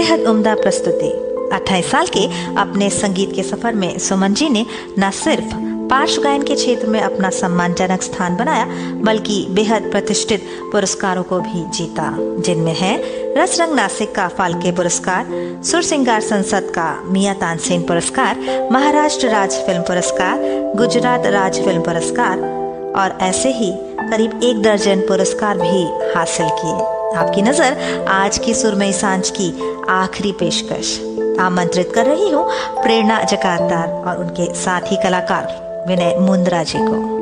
बेहद उम्दा प्रस्तुति। 28 साल के अपने संगीत के सफर में सुमन जी ने न सिर्फ पार्श्व गायन के क्षेत्र में अपना सम्मानजनक स्थान बनाया, बल्कि बेहद प्रतिष्ठित पुरस्कारों को भी जीता, जिनमें है रसरंग नासिक का फाल्के पुरस्कार, सुर सिंगार संसद का मियां तानसेन पुरस्कार, महाराष्ट्र राज्य फिल्म पुरस्कार, गुजरात राज्य फिल्म पुरस्कार और ऐसे ही करीब 1 दर्जन पुरस्कार भी हासिल किए। आपकी नजर आज की सुरमई सांझ की आखिरी पेशकश आमंत्रित कर रही हूँ प्रेरणा जकातार और उनके साथी कलाकार विनय मुंद्रा जी को।